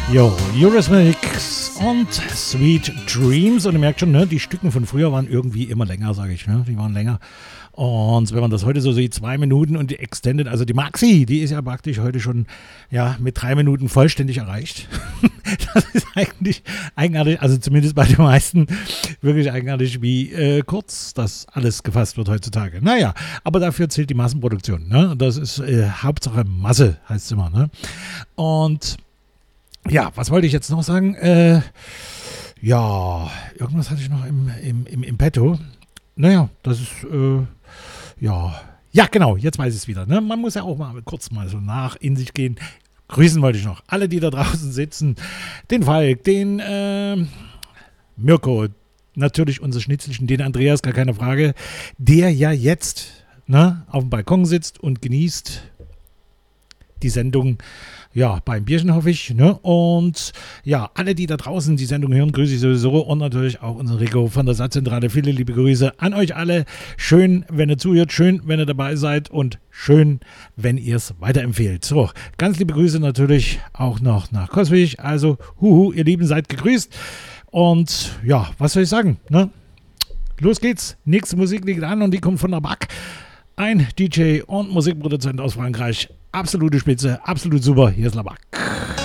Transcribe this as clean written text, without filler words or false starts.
Jo, Eurythmics und Sweet Dreams. Und ihr merkt schon, ne, die Stücken von früher waren irgendwie immer länger, sage ich. Ne? Die waren länger. Und wenn man das heute so sieht, 2 Minuten und die Extended, also die Maxi, die ist ja praktisch heute schon ja, mit 3 Minuten vollständig erreicht. Das ist eigentlich eigenartig, also zumindest bei den meisten wirklich eigenartig, wie kurz das alles gefasst wird heutzutage. Naja, aber dafür zählt die Massenproduktion. Ne? Das ist Hauptsache Masse, heißt es immer. Ne? Und ja, was wollte ich jetzt noch sagen? Ja, irgendwas hatte ich noch im Petto. Naja, das ist, ja, genau, jetzt weiß ich es wieder. Ne? Man muss ja auch mal kurz mal so in sich gehen. Grüßen wollte ich noch alle, die da draußen sitzen. Den Falk, den Mirko, natürlich unser Schnitzelchen, den Andreas, gar keine Frage, der ja jetzt auf dem Balkon sitzt und genießt die Sendung. Ja, beim Bierchen hoffe ich. Ne? Und ja, alle, die da draußen die Sendung hören, grüße ich sowieso. Und natürlich auch unseren Rico von der Satzzentrale. Viele liebe Grüße an euch alle. Schön, wenn ihr zuhört. Schön, wenn ihr dabei seid. Und schön, wenn ihr es weiterempfehlt. So, ganz liebe Grüße natürlich auch noch nach Coswig. Also, ihr Lieben, seid gegrüßt. Und ja, was soll ich sagen? Ne? Los geht's. Nächste Musik liegt an und die kommt von der BAC. Ein DJ und Musikproduzent aus Frankreich. Absolute Spitze, absolut super. Hier ist Labac.